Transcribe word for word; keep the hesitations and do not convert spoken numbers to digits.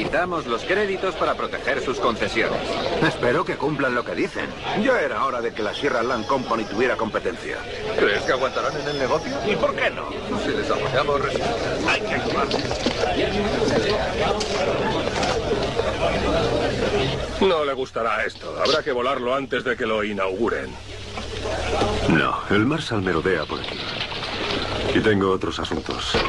Necesitamos los créditos para proteger sus concesiones. Espero que cumplan lo que dicen. Ya era hora de que la Sierra Land Company tuviera competencia. ¿Crees que aguantarán en el negocio? ¿Y por qué no? Si les apoyamos, Hay que actuar. No le gustará esto. Habrá que volarlo antes de que lo inauguren. No, el Marshal me rodea por aquí. Y tengo otros asuntos.